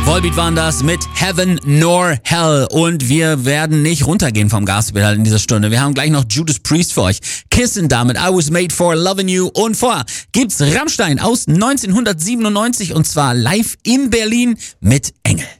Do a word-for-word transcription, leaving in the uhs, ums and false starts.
Volbeat waren das mit Heaven nor Hell. Und wir werden nicht runtergehen vom Gaspedal in dieser Stunde. Wir haben gleich noch Judas Priest für euch. Kissin' damit I Was Made For Loving You. Und vorher gibt's Rammstein aus neunzehnhundertsiebenundneunzig und zwar live in Berlin mit Engel.